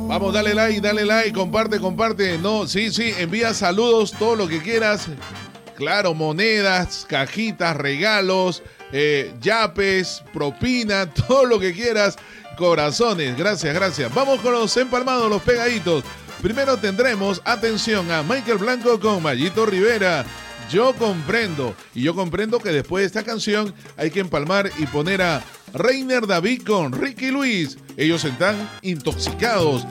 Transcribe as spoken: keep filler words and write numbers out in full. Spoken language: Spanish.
Vamos, dale like, dale like, comparte, comparte. No, sí, sí, envía saludos, todo lo que quieras. Claro, monedas, cajitas, regalos, eh, yapes, propina, todo lo que quieras. Corazones, gracias, gracias. Vamos con los empalmados, los pegaditos. Primero tendremos, atención, a Michael Blanco con Mayito Rivera. Yo comprendo, y yo comprendo que después de esta canción hay que empalmar y poner a Reiner David con Ricky Luis. Ellos están intoxicados.